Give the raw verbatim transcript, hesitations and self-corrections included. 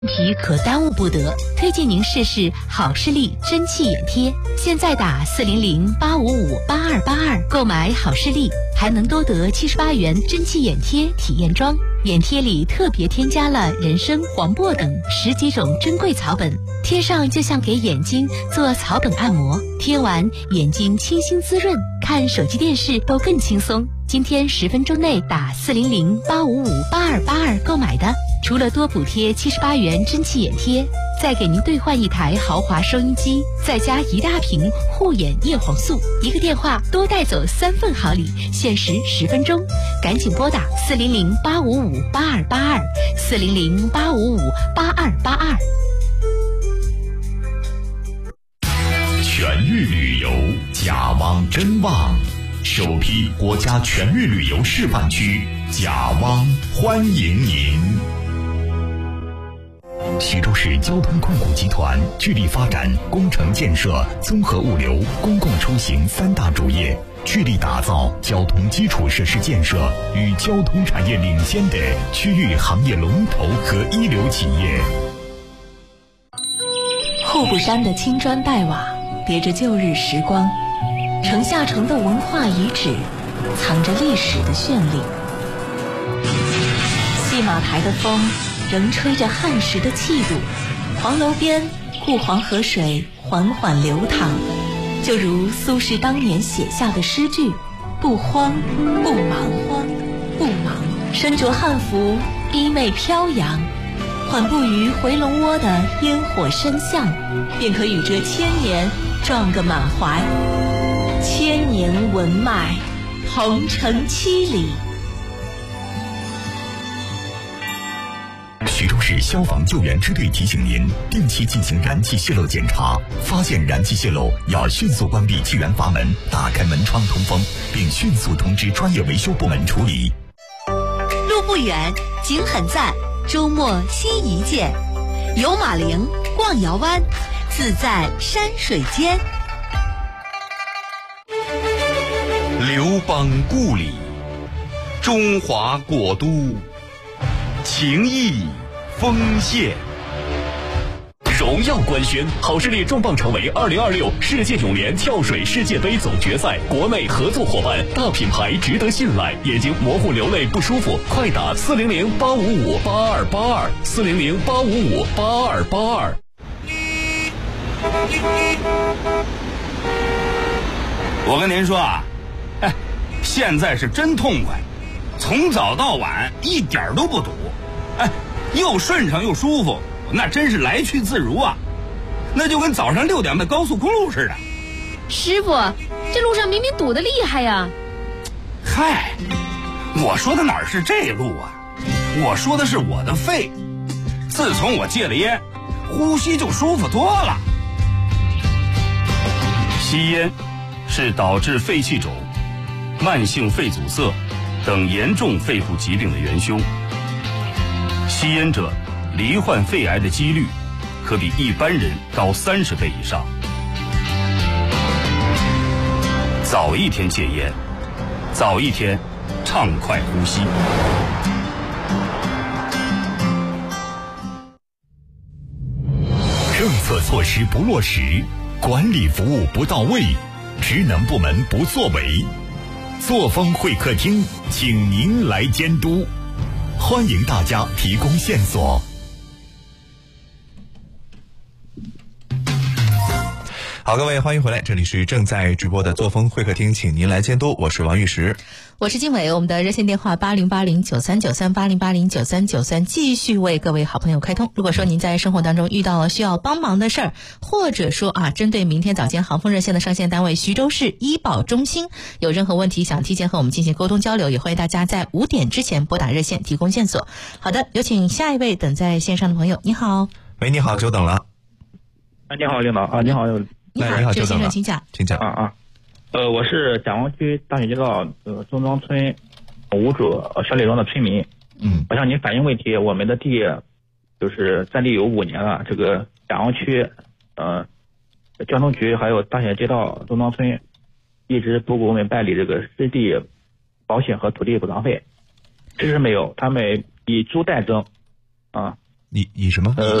题可耽误不得，推荐您试试好视力蒸汽眼贴。现在打四零零八五五八二八二购买好视力，还能多得七十八元蒸汽眼贴体验装。眼贴里特别添加了人参、黄柏等十几种珍贵草本，贴上就像给眼睛做草本按摩，贴完眼睛清新滋润，看手机电视都更轻松。今天十分钟内打四零零八五五八二八二购买的，除了多补贴七十八元蒸汽眼贴，再给您兑换一台豪华收音机，再加一大瓶护眼叶黄素，一个电话多带走三份好礼，限时十分钟，赶紧拨打四零零八五五八二八二四零零八五五八二八二。 全域旅游，甲汪真旺，首批国家全域旅游示范区，甲汪欢迎您。徐州市交通控股集团致力发展工程建设、综合物流、公共出行三大主业，致力打造交通基础设施建设与交通产业领先的区域行业龙头和一流企业。 户部山的青砖黛瓦别着旧日时光，城下城的文化遗址藏着历史的绚丽。戏马台的风仍吹着汉时的气度，黄楼边顾黄河水缓缓流淌，就如苏轼当年写下的诗句：不慌不忙，慌不忙，身着汉服，衣袂飘扬，缓步于回龙窝的烟火深巷，便可与这千年撞个满怀。千年文脉，同城七里。 徐州市消防救援支队提醒您，定期进行燃气泄漏检查，发现燃气泄漏要迅速关闭气源阀门，打开门窗通风，并迅速通知专业维修部门处理。 路不远，景很赞，周末新一见，游马陵，逛瑶湾，自在山水间。 刘邦故里，中华国都，情谊丰县。 荣耀官宣，好视力重磅成为二零二六世界泳联跳水世界杯总决赛国内合作伙伴，大品牌值得信赖，眼睛模糊流泪不舒服，快打四零零八五五八二八二四零零八五五八二八二。 我跟您说啊，哎，现在是真痛快，从早到晚一点都不堵，哎，又顺畅又舒服，那真是来去自如啊，那就跟早上六点的高速公路似的。 师傅，这路上明明堵得厉害呀！ 嗨，我说的哪是这路啊，我说的是我的肺。自从我戒了烟，呼吸就舒服多了。吸烟是导致肺气肿、慢性肺阻塞等严重肺部疾病的元凶。吸烟者罹患肺癌的几率可比一般人高三十倍以上。早一天戒烟，早一天畅快呼吸。 政策措施不落实，管理服务不到位，职能部门不作为，作风会客厅请您来监督，欢迎大家提供线索。 好，各位欢迎回来，这里是正在直播的作风会客厅，请您来监督，我是王玉石， 我是经纬。我们的热线电话八零八零九三九三八零八零九三九三继续为各位好朋友开通。如果说您在生活当中遇到了需要帮忙的事儿，或者说啊，针对明天早间航风热线的上线单位徐州市医保中心有任何问题想提前和我们进行沟通交流，也欢迎大家在五点之前拨打热线提供线索。好的，有请下一位等在线上的朋友。你好。 喂，你好，久等了。 啊，你好，领导啊，你好。 你好， 你好， 这位先生请讲。 请讲啊啊，呃，我是甲汪区大学街道呃中庄村五主小李庄的村民。 嗯， 我向您反映问题，我们的地就是占地有五年了，这个甲汪区呃交通局还有大学街道中庄村一直不给我们办理这个湿地保险和土地补偿费，迟迟没有，他们以租代征啊， 以以什么？ 呃，